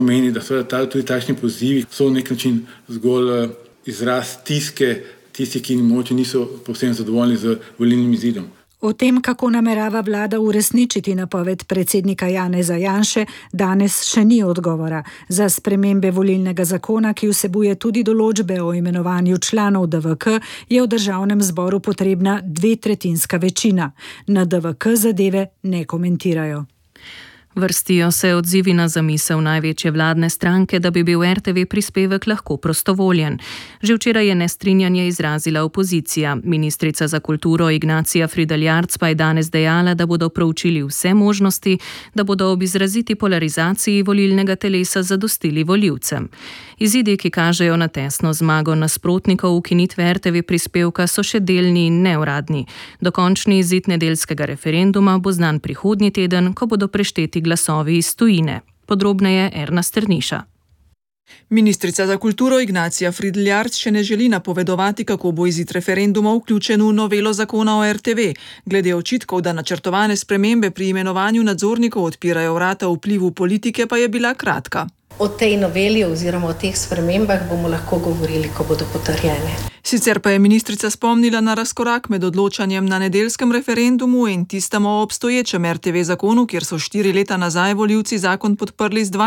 Meni, da tudi takšni pozivi so na nek način zgolj izraz stiske tistih, ki mogoče niso povsem zadovoljni z volilnim izidom. O tem, kako namerava vlada uresničiti napoved predsednika Janeza Janše, danes še ni odgovora. Za spremembe volilnega zakona, ki vsebuje tudi določbe o imenovanju članov DVK, je v državnem zboru potrebna 2/3 večina. Na DVK zadeve ne komentirajo. Vrstijo se odzivi na zamisel največje vladne stranke, da bi bil RTV prispevek lahko prostovoljen. Že včeraj je nestrinjanje izrazila opozicija. Ministrica za kulturo Ignacija Fridl Jarc pa je danes dejala, da bodo proučili vse možnosti, da bodo ob izraziti polarizaciji volilnega telesa zadostili volivcem. Izidi, ki kažejo na tesno zmago nasprotnikov ukinitve RTV prispevka, so še delni in neuradni. Dokončni izid nedeljskega referenduma bo znan prihodnji teden, ko bodo prešteti glasovi iz tujine. Podrobneje Erna Strniša. Ministrica za kulturo Ignacija Fridl Jarc še ne želi napovedovati, kako bo izid referenduma vključen v novelo zakona o RTV. Glede očitkov, da načrtovane spremembe pri imenovanju nadzornikov odpirajo vrata vplivu politike, pa je bila kratka. O tej noveli oziroma o teh spremembah bomo lahko govorili, ko bodo potrjene. Sicer pa je ministrica spomnila na razkorak med odločanjem na nedeljskem referendumu in tistem o obstoječem RTV zakonu, kjer so 4 leta nazaj volivci zakon podprli z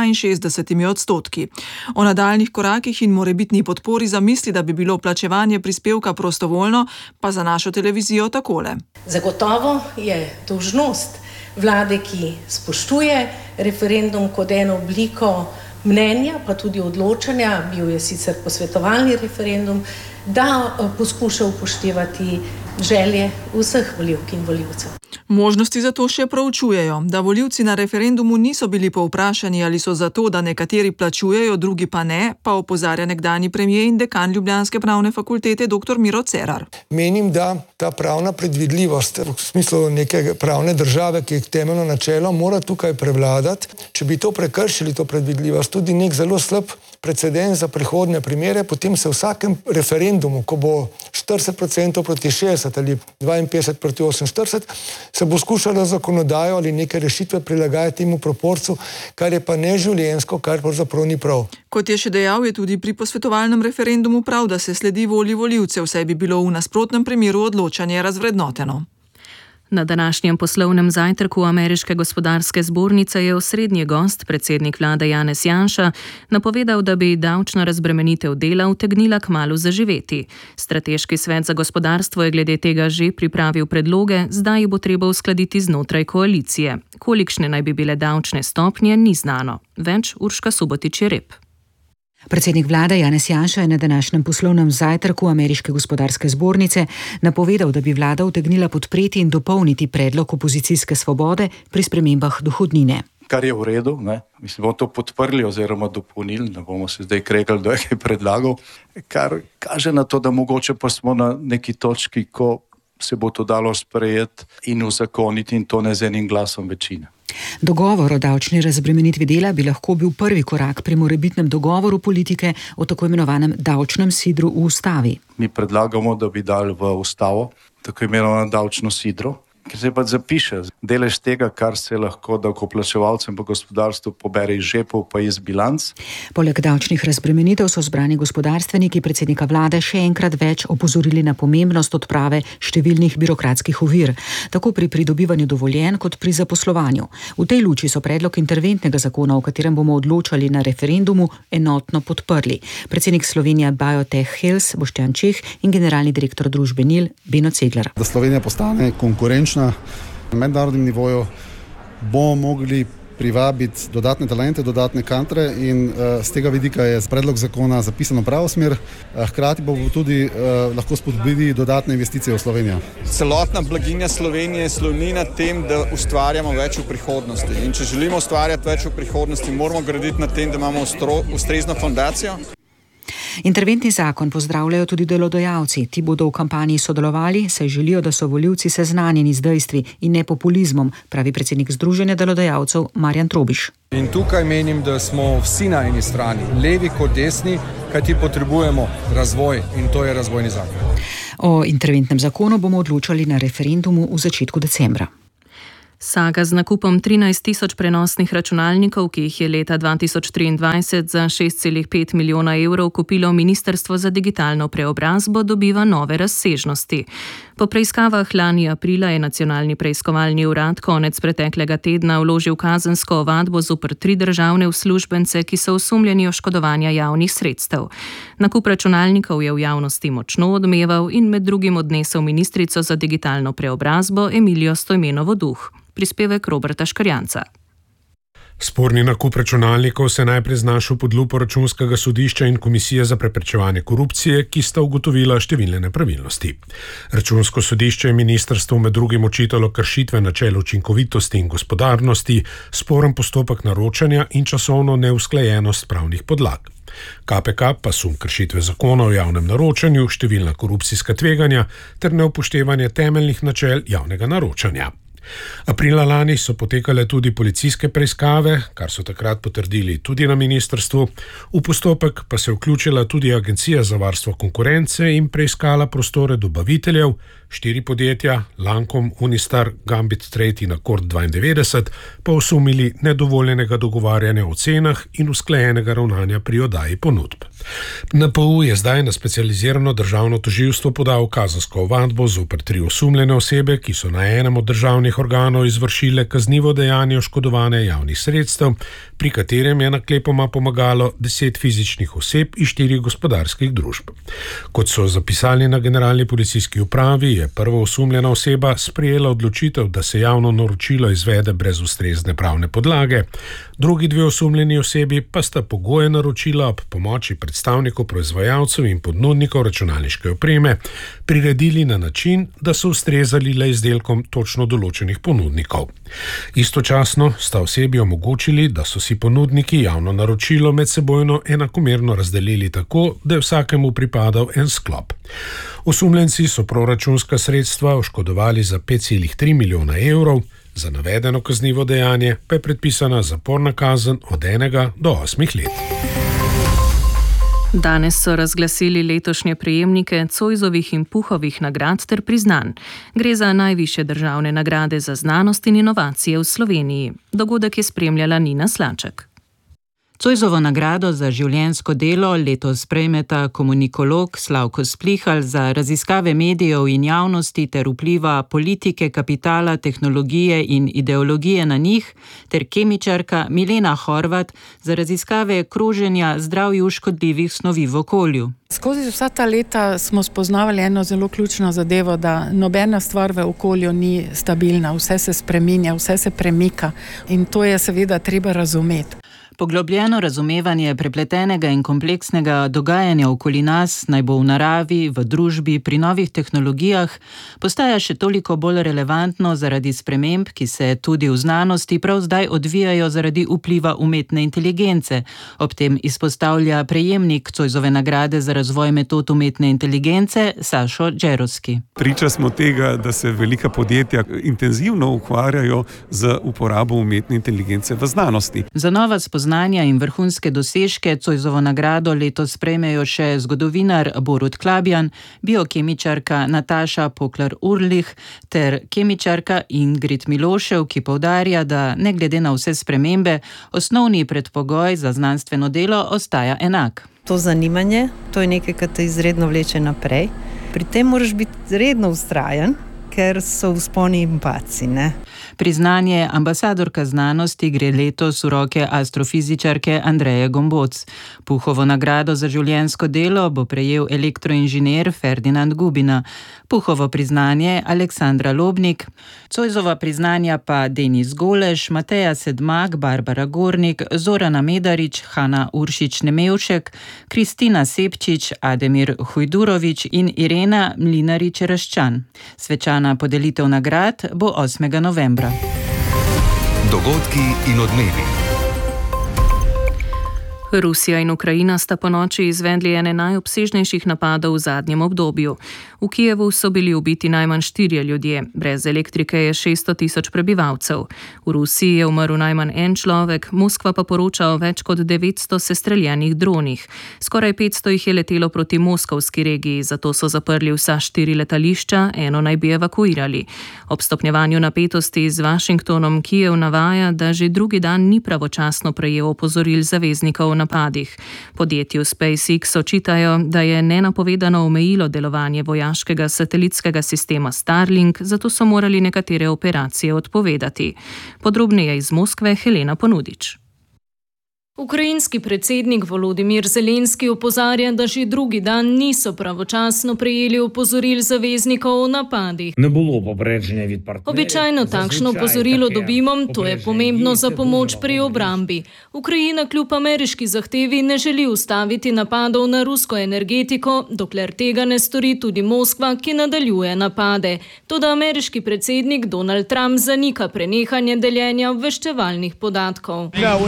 62%. O nadaljnih korakih in morebitni podpori zamisli, da bi bilo plačevanje prispevka prostovoljno, pa za našo televizijo takole. Zagotovo je dolžnost vlade, ki spoštuje referendum kot eno obliko mnenja, pa tudi odločanja, bil je sicer posvetovalni referendum, da poskuša upoštevati želje vseh volivk in volivcev. Možnosti za to še proučujejo. Da volivci na referendumu niso bili povprašani, ali so za to, da nekateri plačujejo, drugi pa ne, pa opozarja nekdanji premier in dekan ljubljanske pravne fakultete dr. Miro Cerar. Menim, da ta pravna predvidljivost v smislu neke pravne države, ki je temeljno načelo, mora tukaj prevladati. Če bi to prekršili, to predvidljivost, tudi nek zelo slab precedens za prihodne primere, potem se v vsakem referendumu, ko bo 40% proti 60 ali 52 proti 48, se bo skušalo zakonodajo ali neke rešitve prilagajati temu proporcu, kar je pa neživljenjsko, kar pravzaprav ni prav. Kot je še dejal, je tudi pri posvetovalnem referendumu prav, da se sledi volji volivcev, saj bi bilo v nasprotnem primeru odločanje razvrednoteno. Na današnjem poslovnem zajtrku Ameriške gospodarske zbornice je osrednji gost, predsednik vlade Janez Janša, napovedal, da bi davčna razbremenitev dela utegnila kmalu zaživeti. Strateški svet za gospodarstvo je glede tega že pripravil predloge, zdaj jih bo treba uskladiti znotraj koalicije. Kolikšne naj bi bile davčne stopnje, ni znano. Več Urška Subotič-Jereb. Predsednik vlade Janez Janša je na današnjem poslovnem zajtrku Ameriške gospodarske zbornice napovedal, da bi vlada utegnila podpreti in dopolniti predlog opozicijske Svobode pri spremembah dohodnine. Kar je v redu, mislim, bomo to podprli oziroma dopolnili, ne bomo se zdaj kregali, kdo je kaj predlagal, kar kaže na to, da mogoče pa smo na neki točki, ko se bo to dalo sprejeti in uzakoniti in to ne z enim glasom večine. Dogovor o davčni razbremenitvi dela bi lahko bil prvi korak pri morebitnem dogovoru politike o tako imenovanem davčnem sidru v ustavi. Mi predlagamo, da bi dali v ustavo tako imenovano davčno sidro, ker se pa zapiše delež tega, kar se lahko davkoplačevalcem po gospodarstvu pobere iz žepov pa iz bilanc. Poleg davčnih razbremenitev so zbrani gospodarstveniki predsednika vlade še enkrat več opozorili na pomembnost odprave številnih birokratskih ovir, tako pri pridobivanju dovoljenj kot pri zaposlovanju. V tej luči so predlog interventnega zakona, o katerem bomo odločali na referendumu, enotno podprli. Predsednik Slovenija Biotech Health Boštjan Čeh in generalni direktor družbe NIL Beno Ceglar. Da Slovenija postane konkurenčna na mednarodnem nivoju, bomo mogli privabiti dodatne talente, dodatne kadre in z tega vidika je predlog zakona zapisan v pravo smer, hkrati pa bo tudi lahko spodbudili dodatne investicije v Slovenijo. Celotna blaginja Slovenije sloni na tem, da ustvarjamo več v prihodnosti. In če želimo ustvarjati več v prihodnosti, moramo graditi na tem, da imamo ustrezno fondacijo. Interventni zakon pozdravljajo tudi delodajalci. Ti bodo v kampanji sodelovali, saj želijo, da so volivci seznanjeni z dejstvi in ne populizmom, pravi predsednik Združenja delodajalcev Marjan Trobiš. In tukaj menim, da smo vsi na eni strani, levi kot desni, kajti potrebujemo razvoj in to je razvojni zakon. O interventnem zakonu bomo odločali na referendumu v začetku decembra. Saga z nakupom 13 000 prenosnih računalnikov, ki jih je leta 2023 za 6,5 milijona evrov kupilo Ministrstvo za digitalno preobrazbo, dobiva nove razsežnosti. Po preiskavah lani aprila je Nacionalni preiskovalni urad konec preteklega tedna vložil kazensko ovadbo zoper 3 državne uslužbence, ki so osumljeni oškodovanja javnih sredstev. Nakup računalnikov je v javnosti močno odmeval in med drugim odnesel ministrico za digitalno preobrazbo Emilijo Stojmenovo Duh. Prispevek Roberta Škrjanca. Sporni nakup računalnikov se najprej znašel pod lupo Računskega sodišča in Komisije za preprečevanje korupcije, ki sta ugotovila številne nepravilnosti. Računsko sodišče je ministrstvu med drugim očitalo kršitve načel učinkovitosti in gospodarnosti, sporen postopek naročanja in časovno neusklajenost pravnih podlag. KPK pa sum kršitve zakona o javnem naročanju, številna korupcijska tveganja ter neupoštevanje temeljnih načel javnega naročanja. Aprila lani so potekale tudi policijske preiskave, kar so takrat potrdili tudi na ministrstvu. V postopek pa se je vključila tudi Agencija za varstvo konkurence in preiskala prostore dobaviteljev, 4 podjetja, Lancome, Unistar, Gambit Trade in Accord 92, pa osumili nedovoljenega dogovarjanja o cenah in usklajenega ravnanja pri oddaji ponudb. NPU je zdaj na specializirano državno tožilstvo podal kazensko ovadbo zoper 3 osumljene osebe, ki so na enem od državnih organov izvršile kaznivo dejanje oškodovanja javnih sredstev, pri katerem je naklepoma pomagalo 10 fizičnih oseb in 4 gospodarskih družb. Kot so zapisali na Generalni policijski upravi, je prva osumljena oseba sprejela odločitev, da se javno naročilo izvede brez ustrezne pravne podlage, drugi 2 osumljeni osebi pa sta pogoje naročila ob pomoči predstavnikov proizvajalcev in ponudnikov računalniške opreme priredili na način, da so ustrezali le izdelkom točno določenih ponudnikov. Istočasno sta osebi omogočili, da so si ponudniki javno naročilo medsebojno enakomerno razdelili tako, da je vsakemu pripadal en sklop. Osumljenci so proračunska sredstva oškodovali za 5,3 milijona evrov, za navedeno kaznivo dejanje pa je predpisana zaporna kazen od 1 do 8 let. Danes so razglasili letošnje prejemnike Zoisovih in Puhovih nagrad ter priznanj. Gre za najvišje državne nagrade za znanost in inovacije v Sloveniji. Dogodek je spremljala Nina Slaček. Zoisovo nagrado za življenjsko delo letos prejmeta komunikolog Slavko Splihal za raziskave medijev in javnosti ter vpliva politike, kapitala, tehnologije in ideologije na njih, ter kemičarka Milena Horvat za raziskave kroženja zdravju škodljivih snovi v okolju. Skozi vsa ta leta smo spoznavali eno zelo ključno zadevo, da nobena stvar v okolju ni stabilna, vse se spreminja, vse se premika in to je seveda treba razumeti. Poglobljeno razumevanje prepletenega in kompleksnega dogajanja okoli nas, naj bo v naravi, v družbi, pri novih tehnologijah, postaja še toliko bolj relevantno zaradi sprememb, ki se tudi v znanosti prav zdaj odvijajo zaradi vpliva umetne inteligence. Ob tem izpostavlja prejemnik Zoisove nagrade za razvoj metod umetne inteligence Sašo Džerovski. Priča smo tega, da se velika podjetja intenzivno ukvarjajo z uporabo umetne inteligence v znanosti. Za nova spoznanja in vrhunske dosežke Zoisovo nagrado letos prejmejo še zgodovinar Borut Klabjan, biokemičarka Nataša Poklar-Urlih ter kemičarka Ingrid Milošev, ki poudarja, da ne glede na vse spremembe, osnovni predpogoj za znanstveno delo ostaja enak. To zanimanje, to je nekaj, kar te izredno vleče naprej. Pri tem moraš biti redno vztrajen, ker so vzponi in padci, ne? Priznanje ambasadorka znanosti gre letos v roke astrofizičarke Andreje Gomboc. Puhovo nagrado za življenjsko delo bo prejel elektroinženir Ferdinand Gubina. Puhovo priznanje Aleksandra Lobnik. Zoisova priznanja pa Denis Goleš, Mateja Sedmak, Barbara Gornik, Zorana Medarič, Hanna Uršič-Nemevšek, Kristina Sepčič, Ademir Hujdurovič in Irena Mlinarič-Raščan. Svečana podelitev nagrad bo 8. novembra. Dogodki in odmevi. Rusija in Ukrajina sta ponoči izvedli ene najobsežnejših napadov v zadnjem obdobju. V Kijevu so bili ubiti najmanj 4 ljudje, brez elektrike je 600 000 prebivalcev. V Rusiji je umrl najmanj en človek, Moskva pa poroča o več kot 900 sestreljenih dronih. Skoraj 500 jih je letelo proti moskovski regiji, zato so zaprli vsa 4 letališča, eno naj bi evakuirali. Ob stopnjevanju napetosti z Washingtonom Kijev navaja, da že drugi dan ni pravočasno prejel opozoril zaveznikov o napadih. Podjetju SpaceX očitajo, da je nenapovedano omejilo delovanje vojaškega satelitskega sistema Starlink, zato so morali nekatere operacije odpovedati. Podrobneje iz Moskve Helena Ponudič. Ukrajinski predsednik Volodimir Zelenski opozarja, da že drugi dan niso pravočasno prejeli opozoril zaveznikov o napadih. Običajno takšno opozorilo dobimo, to je pomembno za pomoč pri obrambi. Ukrajina kljub ameriški zahtevi ne želi ustaviti napadov na rusko energetiko, dokler tega ne stori tudi Moskva, ki nadaljuje napade. Toda ameriški predsednik Donald Trump zanika prenehanje deljenja obveščevalnih podatkov.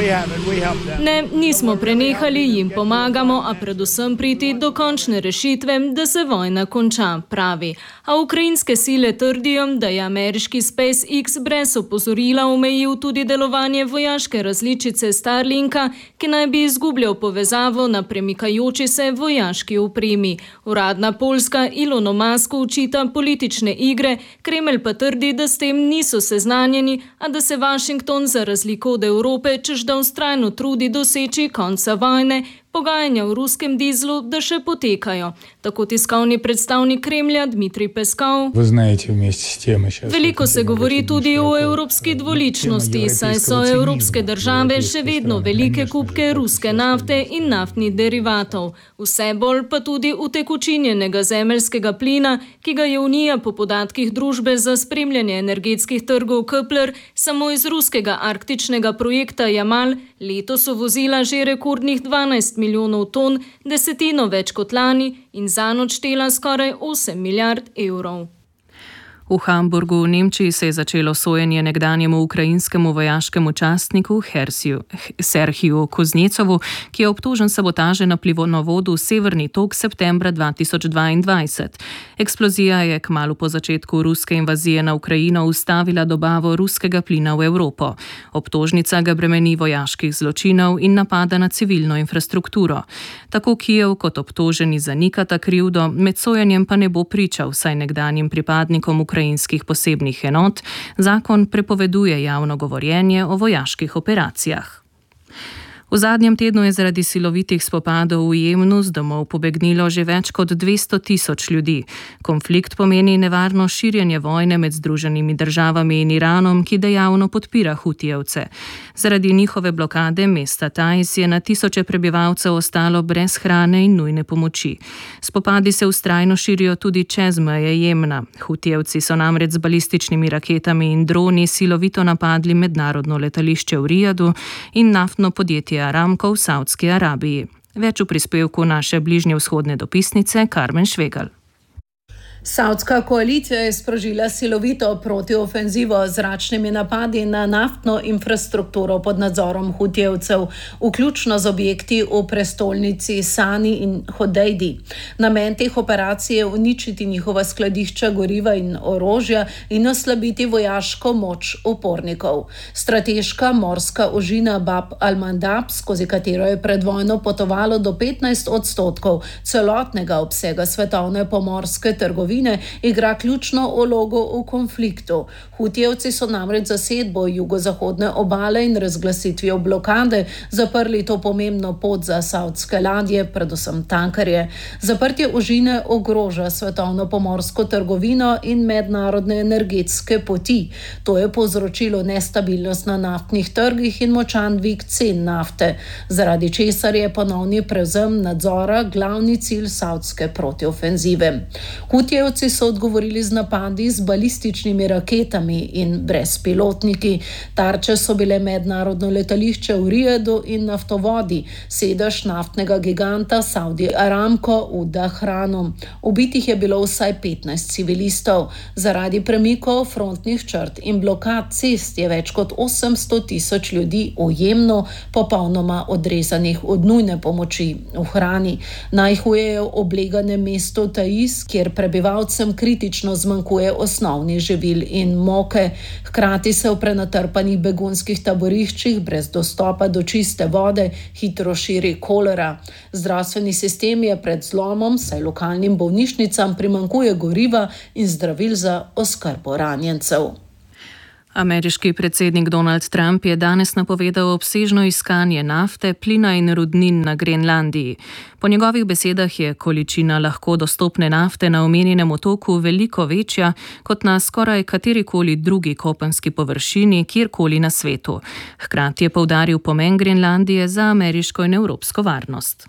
Ne, nismo prenehali, jim pomagamo, a predvsem priti do končne rešitve, da se vojna konča, pravi. A ukrajinske sile trdijo, da je ameriški SpaceX brez opozorila omejil tudi delovanje vojaške različice Starlinka, ki naj bi izgubljal povezavo na premikajoči se vojaški opremi. Uradna Poljska Ilonu Masku učita politične igre, Kremelj pa trdi, da s tem niso seznanjeni, a da se Washington za razliko od Evrope, čež da vztrajno trudi doseči konca vojne, pogajanja v ruskem dizlu, da še potekajo. Tako tiskovni predstavnik Kremlja Dmitrij Peskov. Veliko se govori tudi o evropski dvoličnosti, saj so evropske države še vedno velike kupke ruske nafte in naftnih derivatov. Vse bolj pa tudi utekočinjenega zemeljskega plina, ki ga je Unija po podatkih družbe za spremljanje energetskih trgov Kepler samo iz ruskega arktičnega projekta Jamal letos uvozila že rekordnih 12 milijonov ton, 10 več kot lani in zanj odštela skoraj 8 milijard evrov. V Hamburgu v Nemčiji se je začelo sojenje nekdanjemu ukrajinskemu vojaškemu častniku Serhiju Kuznecovu, ki je obtožen sabotaže na plinovodu Severni tok septembra 2022. Eksplozija je kmalu po začetku ruske invazije na Ukrajino ustavila dobavo ruskega plina v Evropo. Obtožnica ga bremeni vojaških zločinov in napada na civilno infrastrukturo. Tako Kijev kot obtoženi zanikata krivdo, med sojenjem pa ne bo pričal, saj nekdanjim pripadnikom ukrajinskih posebnih enot zakon prepoveduje javno govorjenje o vojaških operacijah. V zadnjem tednu je zaradi silovitih spopadov v Jemnu z domov pobegnilo že več kot 200 000 ljudi. Konflikt pomeni nevarno širjenje vojne med Združenimi državami in Iranom, ki dejavno podpira Hutijevce. Zaradi njihove blokade mesta Tajz je na tisoče prebivalcev ostalo brez hrane in nujne pomoči. Spopadi se vztrajno širijo tudi čez meje Jemna. Hutijevci so namreč z balističnimi raketami in droni silovito napadli mednarodno letališče v Rijadu in naftno podjetje Aramco v Saudski Arabiji. Več v prispevku naše bližnjevzhodne dopisnice Karmen Švegal. Saudska koalicija je sprožila silovito protiofenzivo z zračnimi napadi na naftno infrastrukturo pod nadzorom Hutijevcev, vključno z objekti v prestolnici Sani in Hodejdi. Namen teh operacij je uničiti njihova skladišča goriva in orožja in oslabiti vojaško moč upornikov. Strateška morska ožina Bab al-Mandab, skozi katero je pred vojno potovalo do 15% celotnega obsega svetovne pomorske trgovine, igra ključno vlogo v konfliktu. Hutijevci so namreč zasedbo jugozahodne obale in razglasitvijo blokade zaprli to pomembno pot za saudske ladje, predvsem tankerje. Zaprtje ožine ogroža svetovno pomorsko trgovino in mednarodne energetske poti. To je povzročilo nestabilnost na naftnih trgih in močan dvig cen nafte, zaradi česar je ponovni prevzem nadzora glavni cilj saudske protiofenzive. Hutijevci Hutivci so odgovorili z napadi z balističnimi raketami in brezpilotniki. Tarče so bile mednarodno letališče v Rijedu in naftovodi, sedež naftnega giganta Saudi Aramco v Dahranu. Ubitih je bilo vsaj 15 civilistov. Zaradi premikov frontnih črt in blokad cest je več kot 800.000 ljudi v Jemnu popolnoma odrezanih od nujne pomoči v hrani. Najhuje je v obleganem mestu Taiz, kjer prebivalcem kritično zmanjkuje osnovnih živil in moke. Hkrati se v prenatrpanih begunskih taboriščih brez dostopa do čiste vode hitro širi kolera. Zdravstveni sistem je pred zlomom, saj lokalnim bolnišnicam primanjkuje goriva in zdravil za oskrbo ranjencev. Ameriški predsednik Donald Trump je danes napovedal obsežno iskanje nafte, plina in rudnin na Grenlandiji. Po njegovih besedah je količina lahko dostopne nafte na omenjenem otoku veliko večja kot na skoraj katerikoli drugi kopenski površini kjerkoli na svetu. Hkrati je poudaril pomen Grenlandije za ameriško in evropsko varnost.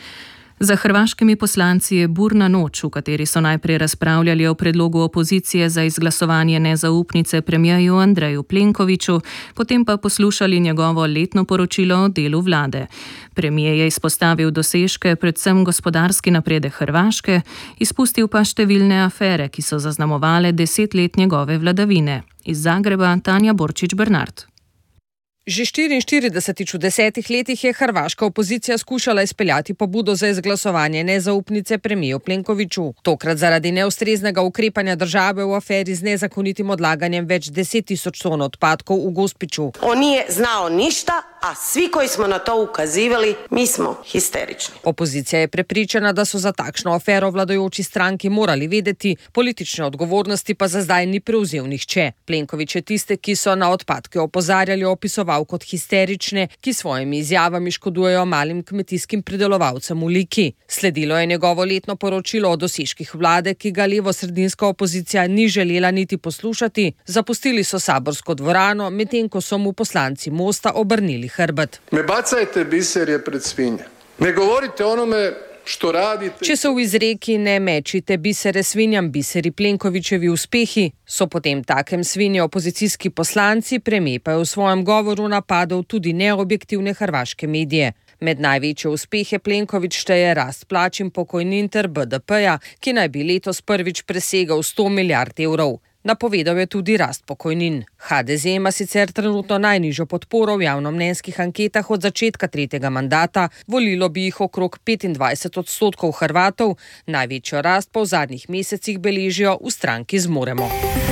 Za hrvaškimi poslanci je burna noč, v kateri so najprej razpravljali o predlogu opozicije za izglasovanje nezaupnice premierju Andreju Plenkoviću, potem pa poslušali njegovo letno poročilo o delu vlade. Premijer je izpostavil dosežke, predvsem gospodarski napredek Hrvaške, izpustil pa številne afere, ki so zaznamovale 10 let njegove vladavine. Iz Zagreba Tanja Borčič-Bernard. Že 44 v 10 letih je hrvaška opozicija skušala izpeljati pobudo za izglasovanje nezaupnice premijeru Plenkoviću. Tokrat zaradi neustreznega ukrepanja države v aferi z nezakonitim odlaganjem več 10.000 ton odpadkov v Gospiću. On nije znao ništa, a svi koji smo na to ukazivali, mi smo histerični. Opozicija je prepričana, da so za takšno afero vladajoči stranki morali vedeti, politične odgovornosti pa za zdaj ni prevzel nihče. Plenković je tiste, ki so na odpadke opozarjali, opisoval kot histerične, ki svojimi izjavami škodujejo malim kmetijskim pridelovalcem v Liki. Sledilo je njegovo letno poročilo o dosežkih vlade, ki ga levo-sredinska opozicija ni želela niti poslušati. Zapustili so saborsko dvorano, medtem ko so mu poslanci Mosta obrnili hrbet. Ne bacajte biserje pred svinje. Ne govorite onome što radite. Če so v izreki ne mečite bisere svinjam, biseri Plenkovićevi uspehi, so potem takem svinje opozicijski poslanci, premijer pa je v svojem govoru napadel tudi neobjektivne hrvaške medije. Med največje uspehe Plenković šteje rast plač in pokojnin ter BDP-ja, ki naj bi letos prvič presegal 100 milijard evrov. Napovedal je tudi rast pokojnin. HDZ ima sicer trenutno najnižjo podporo v javnomnenjskih anketah od začetka tretjega mandata, volilo bi jih okrog 25% Hrvatov, največjo rast pa v zadnjih mesecih beležijo v stranki Zmoremo.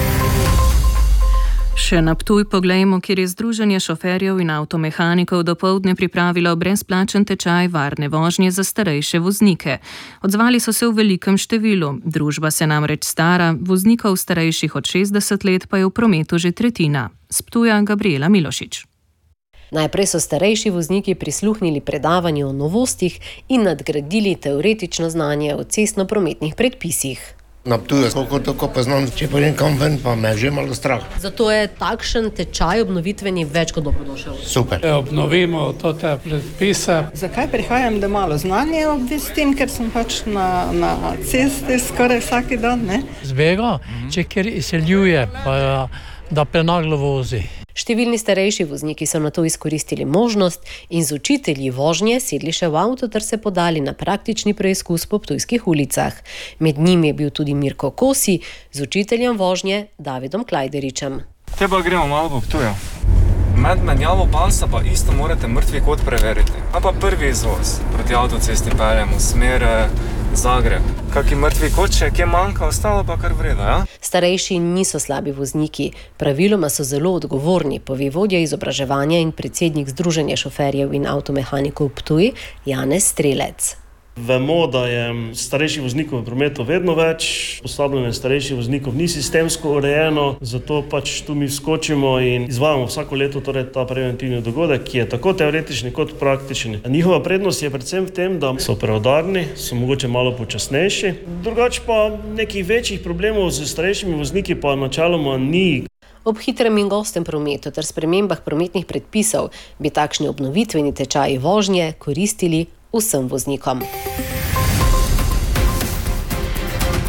Še na Ptuj poglejmo, kjer je Združenje šoferjev in avtomehanikov dopoldne pripravilo brezplačen tečaj varne vožnje za starejše voznike. Odzvali so se v velikem številu. Družba se namreč stara, voznikov starejših od 60 let pa je v prometu že tretjina. S Ptuja Gabriela Milošič. Najprej so starejši vozniki prisluhnili predavanju o novostih in nadgradili teoretično znanje o cestno-prometnih predpisih. Na Ptuju, koliko tako poznam, če pa nekam ven, pa me že malo strah. Zato je takšen tečaj obnovitveni več kot dobrodošel. Super. Obnovimo to te predpise. Zakaj prihajam, da malo znanje obvestim, ker sem pač na cesti skoraj vsak dan, ne? Zbega, če kjer izseljuje, pa da prenaglo vozi. Številni starejši vozniki so na to izkoristili možnost in z učitelji vožnje sedli še v avto ter se podali na praktični preizkus po ptujskih ulicah. Med njimi je bil tudi Mirko Kosi z učiteljem vožnje Davidom Klajderičem. Te pa gremo malo po Ptuju. Med menjavo palsa pa isto morate mrtvi kot preveriti. A pa prvi izvoz proti avtocesti peljemo smer Zagreb. Kaki mrtvi kot še, kje manjka, ostalo pa kar vredo, ja? Starejši niso slabi vozniki. Praviloma so zelo odgovorni, pove vodja izobraževanja in predsednik Združenja šoferjev in avtomehanikov Ptuj Janez Strelec. Vemo, da je starejših voznikov v prometu vedno več, posabljanje starejših voznikov ni sistemsko urejeno, zato pač tu mi vskočimo in izvajamo vsako leto torej ta preventivni dogodek, ki je tako teoretični kot praktični. Njihova prednost je predvsem v tem, da so preudarni, so mogoče malo počasnejši, drugače pa nekih večjih problemov z starejšimi vozniki pa načeloma ni. Ob hitrem in gostem prometu ter spremembah prometnih predpisov bi takšni obnovitveni tečaji vožnje koristili vsem voznikom.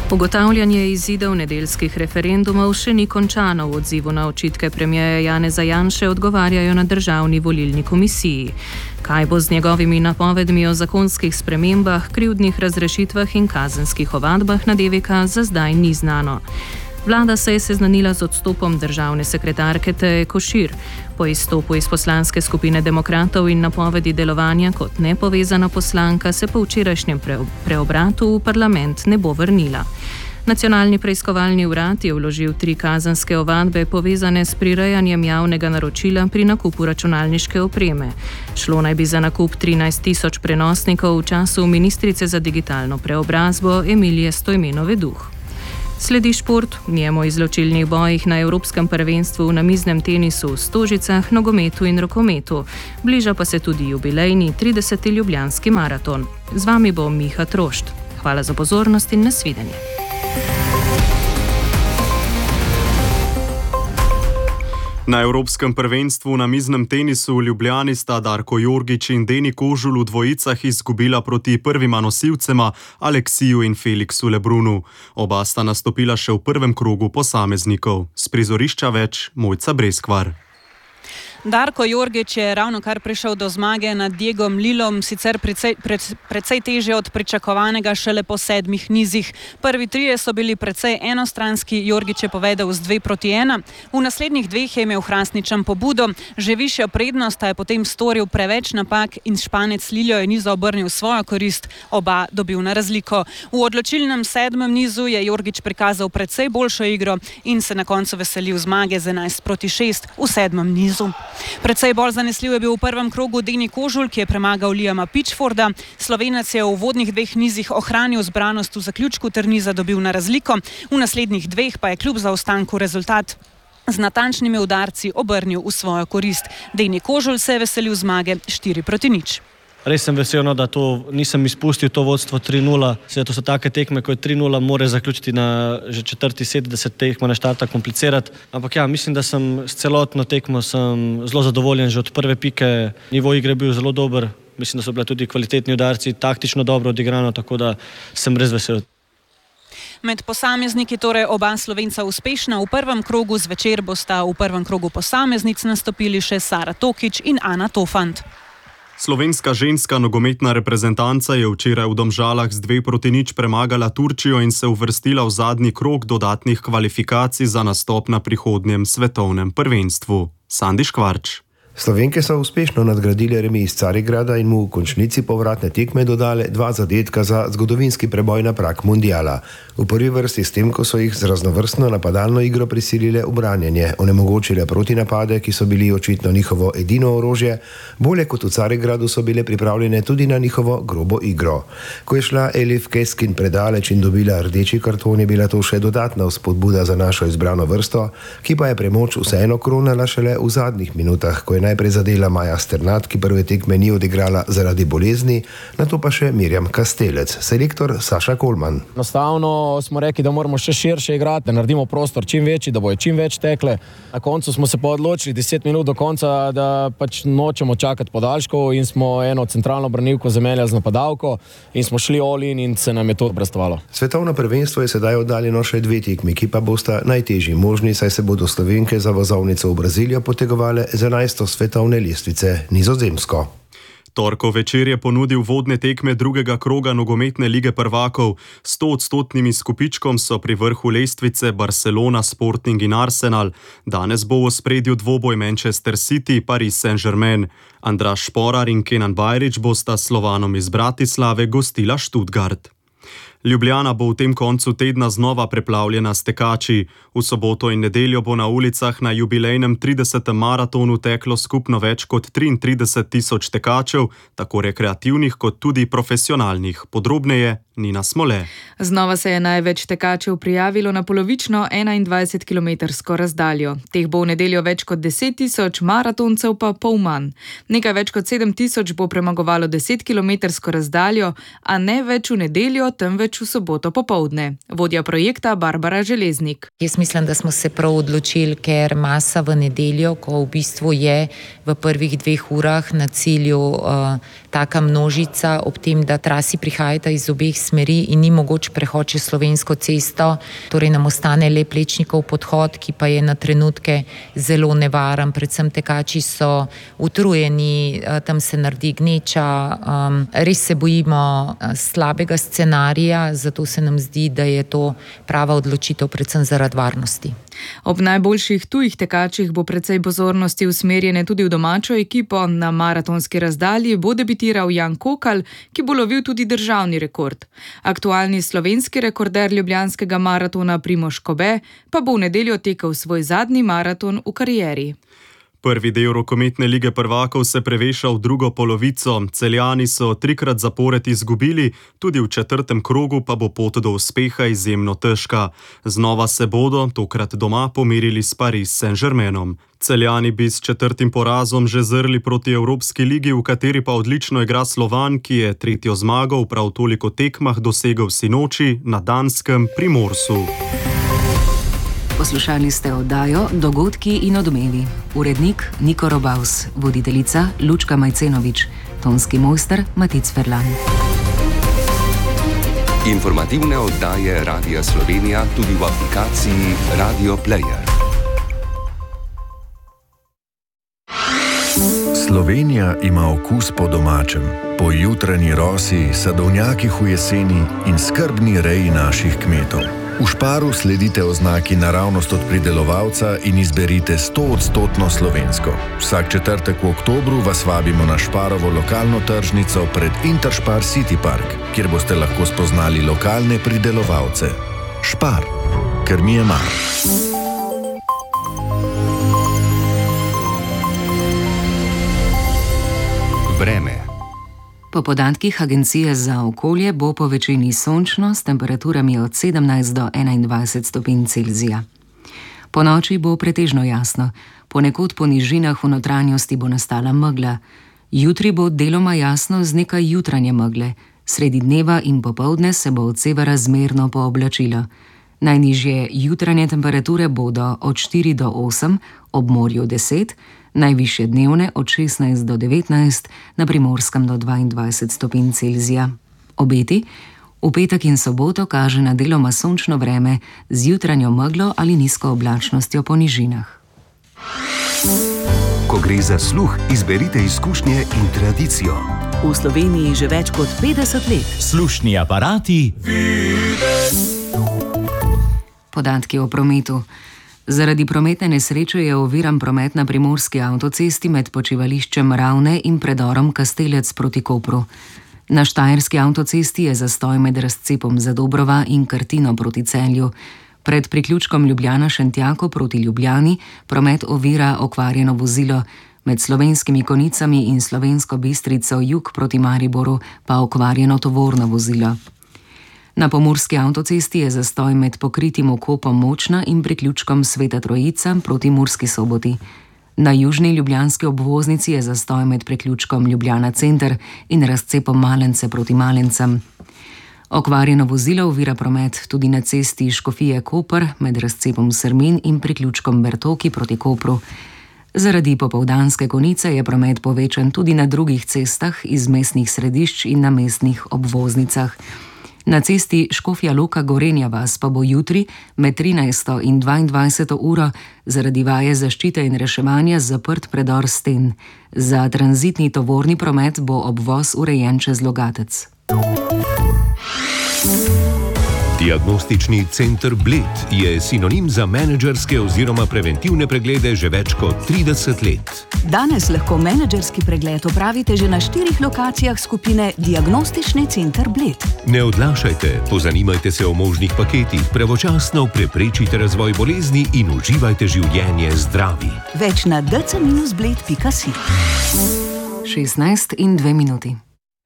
Ugotavljanje izidov nedeljskih referendumov še ni končano. V odzivu na očitke premierja Janeza Janše odgovarjajo na Državni volilni komisiji. Kaj bo z njegovimi napovedmi o zakonskih spremembah, krivdnih razrešitvah in kazenskih ovadbah na DVK, za zdaj ni znano. Vlada se je seznanila z odstopom državne sekretarke Teje Košir. Po izstopu iz poslanske skupine demokratov in napovedi delovanja kot nepovezana poslanka se po včerajšnjem preobratu v parlament ne bo vrnila. Nacionalni preiskovalni urad je vložil 3 kazenske ovadbe povezane s prirejanjem javnega naročila pri nakupu računalniške opreme. Šlo naj bi za nakup 13 000 prenosnikov v času ministrice za digitalno preobrazbo Emilije Stojmenove Duh. Sledi šport, njemu izločilnih bojih na Evropskem prvenstvu v namiznem tenisu v Stožicah, nogometu in rokometu. Bliža pa se tudi jubilejni 30. ljubljanski maraton. Z vami bo Miha Trošt. Hvala za pozornost in nasvidenje. Na Evropskem prvenstvu v namiznem tenisu v Ljubljani sta Darko Jorgić in Deni Kožul v dvojicah izgubila proti prvima nosilcema Aleksiju in Felixu Lebrunu. Oba sta nastopila še v prvem krogu posameznikov. S prizorišča več Mojca Breskvar. Darko Jorgić je ravno kar prišel do zmage nad Diegom Lilom, sicer precej težje od pričakovanega šele po 7 nizih. Prvi 3 so bili precej enostranski, Jorgić je povedal z 2-1. V naslednjih 2 je imel Hrastničan pobudo, že višjo prednost, a je potem storil preveč napak in Španec Liljo je nizo obrnil svojo korist, oba dobil na razliko. V odločilnem 7. nizu je Jorgić prikazal precej boljšo igro in se na koncu veselil zmage z 11-6 v 7. nizu. Predvsej bolj zanesljiv je bil v prvem krogu Deni Kožul, ki je premagal Liama Pitchforda. Slovenec je v uvodnih 2 nizih ohranil zbranost v zaključku ter niza dobil na razliko. V naslednjih 2 pa je kljub zaostanku rezultat z natančnimi udarci obrnil v svojo korist. Deni Kožul se je veselil zmage 4-0. Res sem vesel, da to nisem izpustil, to vodstvo 3-0. To so take tekme, ko je 3-0, mora zaključiti na že 4. set, da se tekma ne štarta komplicirati. Ampak ja, mislim, da sem s celotno tekmo zelo zadovoljen, že od prve pike. Nivo igre je bil zelo dober, mislim, da so bile tudi kvalitetni udarci, taktično dobro odigrano, tako da sem res vesel. Med posamezniki torej oba Slovenca uspešna v prvem krogu, zvečer bosta v prvem krogu posameznic nastopili še Sara Tokić in Ana Tofant. Slovenska ženska nogometna reprezentanca je včeraj v Domžalah z 2-0 premagala Turčijo in se uvrstila v zadnji krog dodatnih kvalifikacij za nastop na prihodnjem svetovnem prvenstvu. Sandi Škvarč. Slovenke so uspešno nadgradile remi iz Carigrada in mu v končnici povratne tekme dodale 2 zadetka za zgodovinski preboj na prag mundiala. V prvi vrsti s tem, ko so jih z raznovrstno napadalno igro prisilile v branjenje, onemogočile protinapade, ki so bili očitno njihovo edino orožje, bolje kot v Carigradu so bile pripravljene tudi na njihovo grobo igro. Ko je šla Elif Keskin predaleč in dobila rdeči karton, je bila to še dodatna vzpodbuda za našo izbrano vrsto, ki pa je premoč vseeno kronala šele v zadnjih minutah, ko je najprej zadela Maja Sternat, ki prve tekme ni odigrala zaradi bolezni, nato pa še Mirjam Kastelec, selektor Saša Kolman. Enostavno smo rekli, da moramo še širše igrati, da naredimo prostor čim večji, da bojo čim več tekle. Na koncu smo se pa odločili 10 minut do konca, da pač nočemo čakati podaljškov in smo eno centralno branilko zamenjali z napadalko in smo šli all in se nam je to obrestovalo. Svetovno prvenstvo je sedaj oddaljeno še 2 tekmi, ki pa bosta najtežji možni, saj se bodo Slovenke za vozovnico v Brazilijo potegovale z 11. svetovne lestvice Nizozemsko. Torkov večer je ponudil vodne tekme drugega kroga nogometne lige prvakov. 100-odstotnim izkupičkom so pri vrhu lestvice Barcelona, Sporting in Arsenal. Danes bo v ospredju dvoboj Manchester City, Paris Saint-Germain. Andraž Šporar in Kenan Bajrić bosta Slovanom iz Bratislave gostila Stuttgart. Ljubljana bo v tem koncu tedna znova preplavljena s tekači. V soboto in nedeljo bo na ulicah na jubilejnem 30. maratonu teklo skupno več kot 33 000 tekačev, tako rekreativnih kot tudi profesionalnih. Podrobneje Nina Smole. Znova se je največ tekačev prijavilo na polovično 21-kilometrsko razdaljo. Teh bo v nedeljo več kot 10 000, maratoncev pa pol manj. Nekaj več kot 7 000 bo premagovalo 10-kilometrsko razdaljo, a ne več v nedeljo, temveč v soboto popoldne. Vodja projekta Barbara Železnik. Jaz mislim, da smo se prav odločili, ker masa v nedeljo, ko v bistvu je v prvih 2 urah na cilju taka množica, ob tem, da trasi prihajata iz obeh smeri in ni mogoč prehod čez Slovensko cesto, torej nam ostane le Plečnikov podhod, ki pa je na trenutke zelo nevaren, predvsem tekači so utrujeni, tam se naredi gneča, res se bojimo slabega scenarija, zato se nam zdi, da je to prava odločitev predvsem zaradi varnosti. Ob najboljših tujih tekačih bo precej pozornosti usmerjene tudi v domačo ekipo. Na maratonski razdalji bo debitiral Jan Kokal, ki bo lovil tudi državni rekord. Aktualni slovenski rekorder ljubljanskega maratona Primož Kobe pa bo v nedeljo tekel svoj zadnji maraton v karieri. Prvi del rokometne lige prvakov se preveša v drugo polovico. Celjani so 3krat zapored izgubili, tudi v 4. krogu pa bo pot do uspeha izjemno težka. Znova se bodo, tokrat doma, pomerili s Paris Saint-Germainom. Celjani bi s 4. porazom že zrli proti Evropski ligi, v kateri pa odlično igra Slovan, ki je 3. zmago v prav toliko tekmah dosegel sinoči na danskem Primorsu. Poslušali ste oddajo Dogodki in odmevi. Urednik Niko Robavs, voditeljica Lučka Majcenovič, tonski mojster Matic Ferlan. Informativne oddaje Radia Slovenija tudi v aplikaciji Radio Player. Slovenija ima okus po domačem, po jutranji rosi, sadovnjakih v jeseni in skrbni reji naših kmetov. V Šparu sledite oznaki naravnost od pridelovalca in izberite 100% slovensko. Vsak četrtek v oktobru vas vabimo na Šparovo lokalno tržnico pred Interspar City Park, kjer boste lahko spoznali lokalne pridelovalce. Špar, ker mi je mar. Vreme. Po podatkih Agencije za okolje bo po večini sončno s temperaturami od 17 do 21 stopinj Celzija. Po noči bo pretežno jasno, ponekod po nižinah v notranjosti bo nastala megla. Jutri bo deloma jasno z nekaj jutranje megle, sredi dneva in popoldne se bo od severa zmerno pooblačilo. Najnižje jutranje temperature bodo od 4 do 8, ob morju 10, najvišje dnevne od 16 do 19, na Primorskem do 22 stopinj Celzija. Obeti? V petek in soboto kaže na deloma sončno vreme z jutranjo meglo ali nizko oblačnostjo po nižinah. Ko gre za sluh, izberite izkušnje in tradicijo. V Sloveniji že več kot 50 let. Slušni aparati. Podatki o prometu. Zaradi prometne nesreče je oviran promet na primorski avtocesti med počivališčem Ravne in predorom Kastelec proti Kopru. Na štajerski avtocesti je zastoj med razcepom Zadobrova in Krtino proti Celju. Pred priključkom Ljubljana-Šentjako proti Ljubljani promet ovira okvarjeno vozilo, med Slovenskimi Konicami in Slovensko Bistrico jug proti Mariboru pa okvarjeno tovorno vozilo. Na pomurski avtocesti je zastoj med pokritim okopom Močna in priključkom Sveta Trojica proti Murski Soboti. Na južni ljubljanski obvoznici je zastoj med priključkom Ljubljana Center in razcepom Malence proti Malencem. Okvarjeno vozilo ovira promet tudi na cesti Škofije-Koper med razcepom Srmin in priključkom Bertoki proti Kopru. Zaradi popoldanske konice je promet povečan tudi na drugih cestah iz mestnih središč in na mestnih obvoznicah. Na cesti Škofja Loka Gorenja vas pa bo jutri med 13. in 22. uro zaradi vaje zaščite in reševanja zaprt predor Sten. Za tranzitni tovorni promet bo obvoz urejen čez Logatec. Diagnostični center Bled je sinonim za menedžerske oziroma preventivne preglede že več kot 30 let. Danes lahko menedžerski pregled opravite že na 4 lokacijah skupine Diagnostični center Bled. Ne odlašajte, pozanimajte se o možnih paketih, pravočasno preprečite razvoj bolezni in uživajte življenje zdravi. Več na dc-bled.si. 16 in 2 minuti.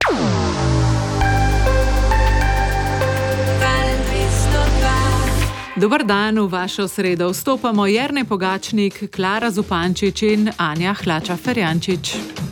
Dobar dan, v vašo sredo vstopamo Jernej Pogačnik, Klara Zupančič in Anja Hlača-Ferjančič.